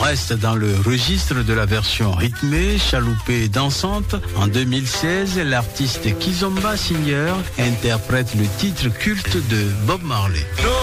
reste dans le registre de la version rythmée, chaloupée et dansante. En 2016, l'artiste Kizomba Senior interprète le titre culte de Bob Marley.